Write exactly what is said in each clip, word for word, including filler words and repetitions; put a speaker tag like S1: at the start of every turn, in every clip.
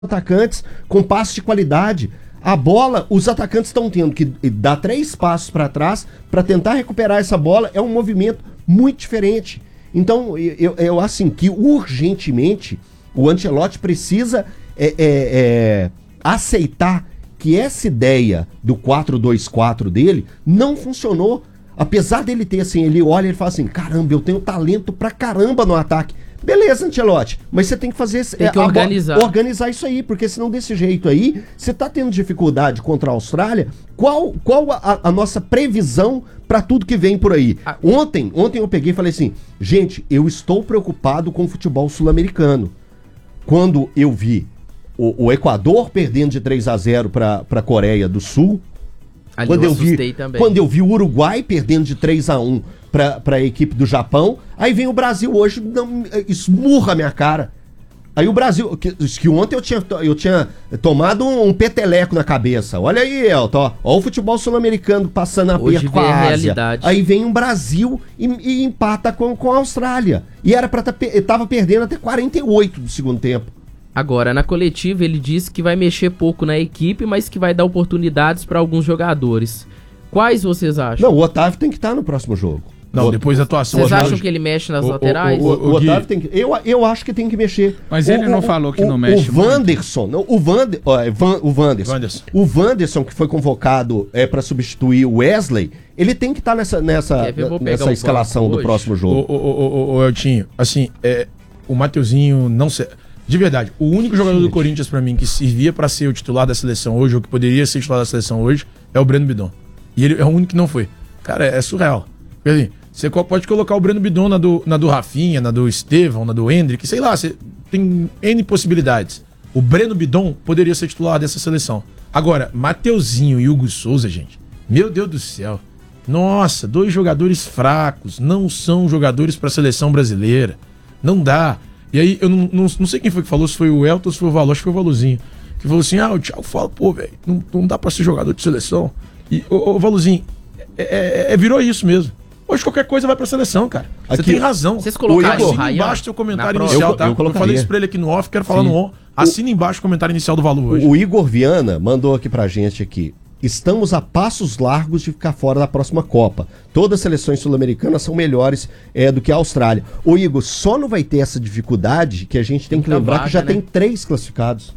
S1: atacantes com passe de qualidade. A bola, os atacantes estão tendo que dar três passos para trás para tentar recuperar essa bola. É um movimento muito diferente. Então, eu, eu assim, que urgentemente o Ancelotti precisa é, é, é, aceitar que essa ideia do quatro dois quatro dele não funcionou. Apesar dele ter assim, ele olha e ele fala assim, caramba, eu tenho talento pra caramba no ataque. Beleza, Ancelotti, mas você tem que fazer...
S2: Tem que organizar.
S1: A, organizar isso aí, porque senão desse jeito aí, você tá tendo dificuldade contra a Austrália, qual, qual a, a nossa previsão para tudo que vem por aí? Ah. Ontem, ontem eu peguei e falei assim, gente, eu estou preocupado com o futebol sul-americano. Quando eu vi o, o Equador perdendo de três a zero para a Coreia do Sul,
S2: ali
S1: quando
S2: eu,
S1: eu vi,
S2: também.
S1: quando eu vi o Uruguai perdendo de três a um para a equipe do Japão, aí vem o Brasil hoje, não, esmurra a minha cara. Aí o Brasil, que, que ontem eu tinha, eu tinha tomado um, um peteleco na cabeça. Olha aí, Elton, ó, ó o futebol sul-americano passando aperto com a, a Ásia. Realidade. Aí vem um Brasil e, e empata com, com a Austrália. E era para tá, tava perdendo até quarenta e oito do segundo tempo.
S2: Agora, na coletiva, ele disse que vai mexer pouco na equipe, mas que vai dar oportunidades para alguns jogadores. Quais vocês acham?
S1: Não, o Otávio tem que estar no próximo jogo.
S3: Não, o, depois da atuação...
S2: Vocês acham que ele mexe nas
S1: o,
S2: laterais?
S1: O, o, o, o Otávio tem que... Eu, eu acho que tem que mexer.
S3: Mas
S1: o,
S3: ele não
S1: o,
S3: falou que
S1: o,
S3: não mexe
S1: O Wanderson, não, o, Vander, ó, Van, o Wanderson,
S3: Wanderson.
S1: O Wanderson, que foi convocado é, para substituir o Wesley, ele tem que estar nessa, nessa, nessa escalação do próximo jogo.
S3: O, o, o, o Eltinho, assim, é, o Mateuzinho não... Se... De verdade, o único jogador do Corinthians pra mim que servia pra ser o titular da seleção hoje, ou que poderia ser titular da seleção hoje, é o Breno Bidon. E ele é o único que não foi. Cara, é, é surreal. Porque, assim, você pode colocar o Breno Bidon na do, na do Rafinha, na do Estevão, na do Hendrick, sei lá, você tem N possibilidades. O Breno Bidon poderia ser titular dessa seleção. Agora, Mateuzinho e Hugo Souza, gente, meu Deus do céu. Nossa, dois jogadores fracos, não são jogadores pra seleção brasileira. Não dá. E aí, eu não, não, não sei quem foi que falou, se foi o Elton ou se foi o Valor, acho que foi o Valorzinho. Que falou assim, ah, o Thiago fala, pô, velho, não, não dá pra ser jogador de seleção. E, ô, ô Valorzinho, é, é, é, virou isso mesmo. Hoje qualquer coisa vai pra seleção, cara. Você tem razão.
S2: Vocês colocaram
S3: o Assina embaixo seu comentário inicial, eu, tá? Eu, eu falei isso pra ele aqui no off, quero falar Sim. no on. Assina o, embaixo o comentário inicial do Valor hoje.
S1: O Igor Viana mandou aqui pra gente aqui. Estamos a passos largos de ficar fora da próxima Copa. Todas as seleções sul-americanas são melhores é, do que a Austrália. Ô Igor, só não vai ter essa dificuldade que a gente tem, tem que lembrar vaga, que já né? tem três classificados.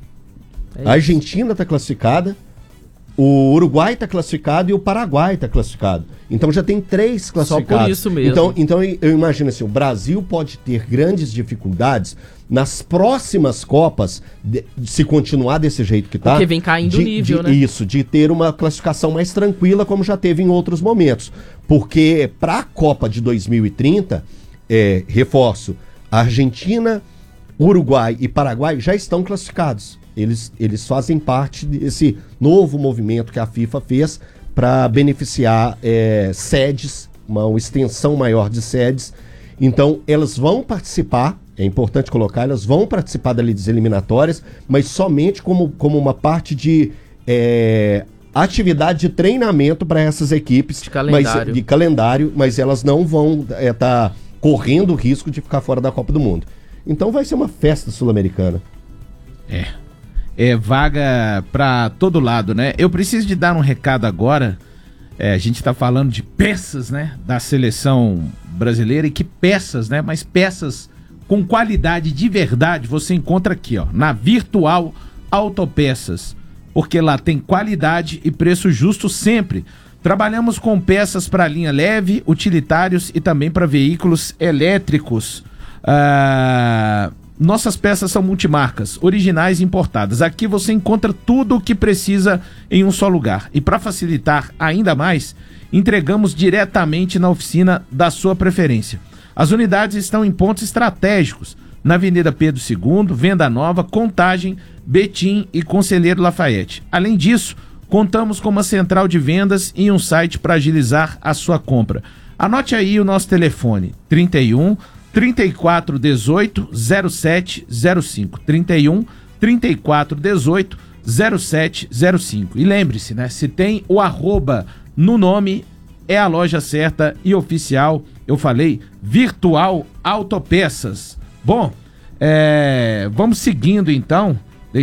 S1: É a Argentina está classificada, o Uruguai está classificado e o Paraguai está classificado. Então já tem três classificados.
S2: Só por isso mesmo.
S1: Então, então eu imagino assim, o Brasil pode ter grandes dificuldades nas próximas Copas, de, se continuar desse jeito que tá.
S2: Porque vem caindo o nível,
S1: de,
S2: né?
S1: Isso, de ter uma classificação mais tranquila, como já teve em outros momentos. Porque para a Copa de dois mil e trinta, é, reforço, a Argentina, Uruguai e Paraguai já estão classificados. Eles, eles fazem parte desse novo movimento que a FIFA fez para beneficiar é, sedes, uma, uma extensão maior de sedes. Então, elas vão participar, é importante colocar, elas vão participar das eliminatórias, mas somente como, como uma parte de é, atividade de treinamento para essas equipes.
S2: De calendário.
S1: Mas, de calendário, mas elas não vão estar é, tá correndo o risco de ficar fora da Copa do Mundo. Então vai ser uma festa sul-americana.
S4: É. É vaga pra todo lado, né? Eu preciso de dar um recado agora. É, a gente tá falando de peças, né? Da seleção brasileira. E que peças, né? Mas peças com qualidade de verdade você encontra aqui, ó. Na Virtual Autopeças. Porque lá tem qualidade e preço justo sempre. Trabalhamos com peças para linha leve, utilitários e também para veículos elétricos. Ah... Nossas peças são multimarcas, originais e importadas. Aqui você encontra tudo o que precisa em um só lugar. E para facilitar ainda mais, entregamos diretamente na oficina da sua preferência. As unidades estão em pontos estratégicos, na Avenida Pedro segundo, Venda Nova, Contagem, Betim e Conselheiro Lafayette. Além disso, contamos com uma central de vendas e um site para agilizar a sua compra. Anote aí o nosso telefone, trinta e um, trinta e quatro, dezoito, zero sete zero cinco. trinta e um, trinta e quatro, dezoito, zero sete zero cinco. E lembre-se, né? Se tem o arroba no nome, é a loja certa e oficial. Eu falei Virtual Autopeças. Bom, é, vamos seguindo então.